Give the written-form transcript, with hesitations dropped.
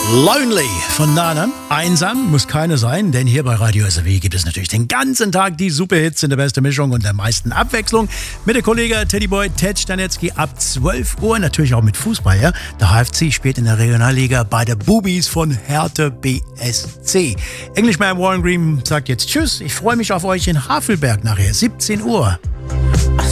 Lonely von Nana. Einsam muss keine sein, denn hier bei Radio SAW gibt es natürlich den ganzen Tag die Superhits in der besten Mischung und der meisten Abwechslung. Mit der Kollege Teddyboy Ted Stanetzky ab 12 Uhr, natürlich auch mit Fußball. Ja? Der HFC spielt in der Regionalliga bei der Bubis von Hertha BSC. Englishman Warren Green sagt jetzt Tschüss. Ich freue mich auf euch in Havelberg nachher, 17 Uhr.